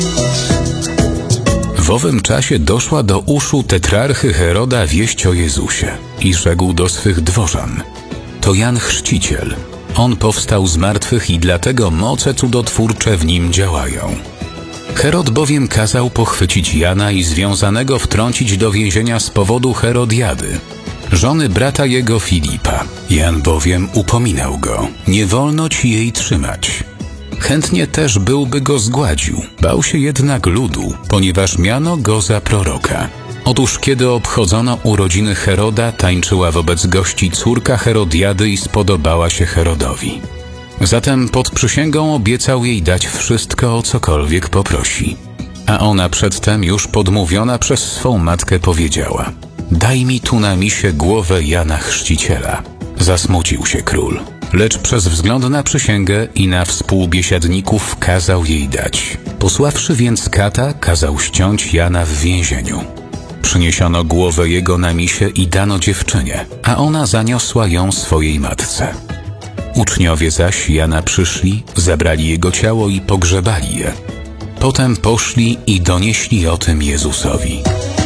W owym czasie doszła do uszu tetrarchy Heroda wieść o Jezusie i rzekł do swych dworzan: to Jan Chrzciciel. On powstał z martwych i dlatego moce cudotwórcze w nim działają. Herod bowiem kazał pochwycić Jana i związanego wtrącić do więzienia z powodu Herodiady, żony brata jego Filipa. Jan bowiem upominał go: nie wolno ci jej trzymać. Chętnie też byłby go zgładził, bał się jednak ludu, ponieważ miano go za proroka. Otóż kiedy obchodzono urodziny Heroda, tańczyła wobec gości córka Herodiady i spodobała się Herodowi. Zatem pod przysięgą obiecał jej dać wszystko, o cokolwiek poprosi. A ona przedtem już podmówiona przez swą matkę powiedziała: daj mi tu na misie głowę Jana Chrzciciela. Zasmucił się król, lecz przez wzgląd na przysięgę i na współbiesiadników kazał jej dać. Posławszy więc kata, kazał ściąć Jana w więzieniu. Przyniesiono głowę jego na misie i dano dziewczynie, a ona zaniosła ją swojej matce. Uczniowie zaś Jana przyszli, zabrali jego ciało i pogrzebali je. Potem poszli i donieśli o tym Jezusowi.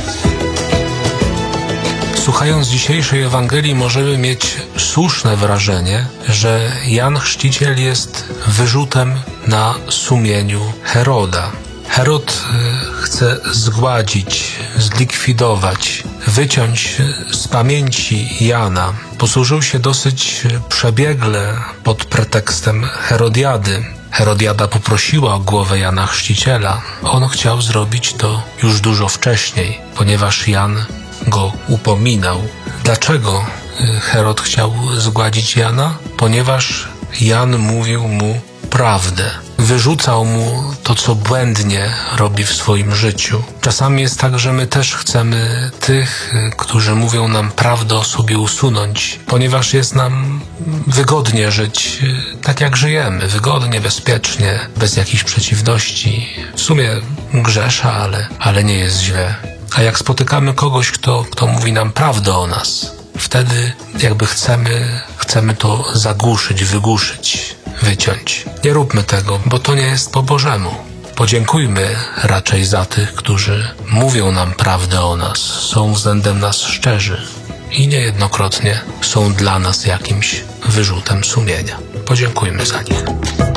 Słuchając dzisiejszej Ewangelii możemy mieć słuszne wrażenie, że Jan Chrzciciel jest wyrzutem na sumieniu Heroda. Herod chce zgładzić, zlikwidować, wyciąć z pamięci Jana. Posłużył się dosyć przebiegle pod pretekstem Herodiady. Herodiada poprosiła o głowę Jana Chrzciciela. On chciał zrobić to już dużo wcześniej, ponieważ Jan go upominał. Dlaczego Herod chciał zgładzić Jana? Ponieważ Jan mówił mu prawdę. Wyrzucał mu to, co błędnie robi w swoim życiu. Czasami jest tak, że my też chcemy tych, którzy mówią nam prawdę, o sobie usunąć, ponieważ jest nam wygodnie żyć tak, jak żyjemy. Wygodnie, bezpiecznie, bez jakichś przeciwności. W sumie grzesza, ale nie jest źle. A jak spotykamy kogoś, kto mówi nam prawdę o nas, wtedy jakby chcemy to zagłuszyć, wygłuszyć, wyciąć. Nie róbmy tego, bo to nie jest po Bożemu. Podziękujmy raczej za tych, którzy mówią nam prawdę o nas, są względem nas szczerzy i niejednokrotnie są dla nas jakimś wyrzutem sumienia. Podziękujmy za nich.